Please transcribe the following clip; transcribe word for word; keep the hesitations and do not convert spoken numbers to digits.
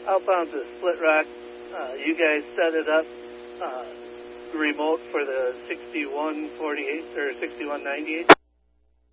outbound to Split Rock. Uh, you guys set it up uh, remote for the sixty-one forty-eight or sixty-one ninety-eight?